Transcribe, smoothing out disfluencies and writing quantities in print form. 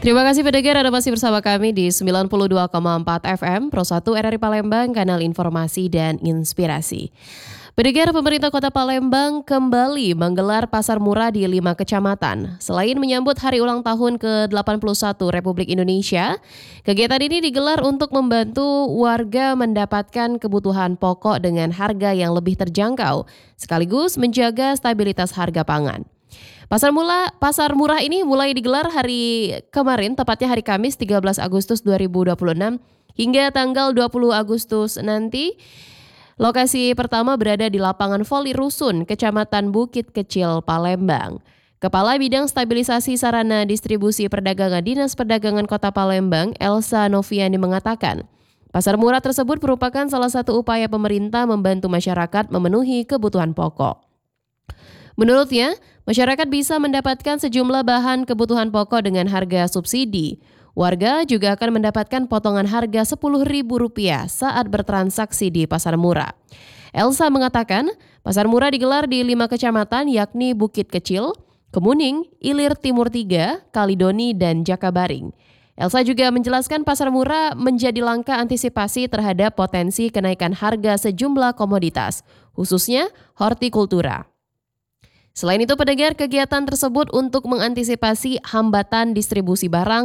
Terima kasih pendengar, Anda masih bersama kami di 92,4 FM Pro 1 RRI Palembang, kanal informasi dan inspirasi. Pendengar, pemerintah Kota Palembang kembali menggelar pasar murah di 5 kecamatan. Selain menyambut hari ulang tahun ke-81 Republik Indonesia, kegiatan ini digelar untuk membantu warga mendapatkan kebutuhan pokok dengan harga yang lebih terjangkau, sekaligus menjaga stabilitas harga pangan. Pasar murah ini mulai digelar hari kemarin, tepatnya hari Kamis 13 Agustus 2026 hingga tanggal 20 Agustus nanti. Lokasi pertama berada di lapangan voli Rusun, Kecamatan Bukit Kecil, Palembang. Kepala Bidang Stabilisasi Sarana Distribusi Perdagangan Dinas Perdagangan Kota Palembang, Elsa Noviani mengatakan, pasar murah tersebut merupakan salah satu upaya pemerintah membantu masyarakat memenuhi kebutuhan pokok. Menurutnya, masyarakat bisa mendapatkan sejumlah bahan kebutuhan pokok dengan harga subsidi. Warga juga akan mendapatkan potongan harga Rp10.000 saat bertransaksi di pasar murah. Elsa mengatakan, pasar murah digelar di 5 kecamatan yakni Bukit Kecil, Kemuning, Ilir Timur 3, Kalidoni, dan Jakabaring. Elsa juga menjelaskan pasar murah menjadi langkah antisipasi terhadap potensi kenaikan harga sejumlah komoditas, khususnya hortikultura. Selain itu, pendengar, kegiatan tersebut untuk mengantisipasi hambatan distribusi barang